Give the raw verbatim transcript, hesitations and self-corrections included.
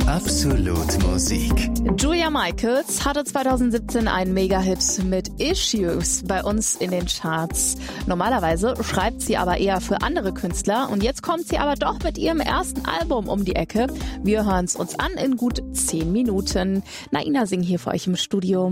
Absolut Musik. Julia Michaels hatte zweitausendsiebzehn einen Mega-Hit mit Issues bei uns in den Charts. Normalerweise schreibt sie aber eher für andere Künstler und jetzt kommt sie aber doch mit ihrem ersten Album um die Ecke. Wir hören es uns an in gut zehn Minuten. Naina Singh hier für euch im Studio.